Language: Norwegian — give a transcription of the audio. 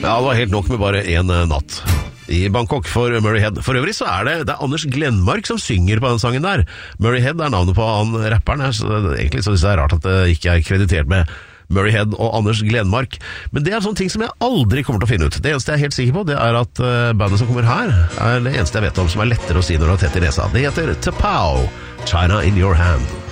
Ja, det var helt nok med bare en natt i Bangkok for Murray Head. For øvrig så er det Anders Glenmark som synger på den sangen der. Murray Head er navnet på han rapperen her, så egentlig så synes jeg det er rart at det ikke er kreditert med Murray Head og Anders Glenmark. Men det er sånne ting som jeg aldri kommer til å finne ut. Det eneste jeg er helt sikker på, det er at bandet som kommer her er det eneste jeg vet om som er lettere å si når du har tett i nesa. Det heter Tapao, China in Your Hand.